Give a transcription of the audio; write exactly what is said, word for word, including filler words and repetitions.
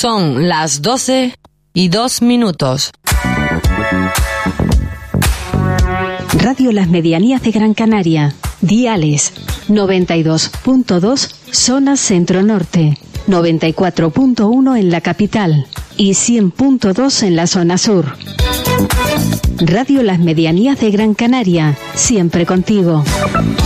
Son las doce y dos minutos. Radio Las Medianías de Gran Canaria. Diales noventa y dos punto dos zona centro-norte, noventa y cuatro punto uno en la capital y cien punto dos en la zona sur. Radio Las Medianías de Gran Canaria, siempre contigo.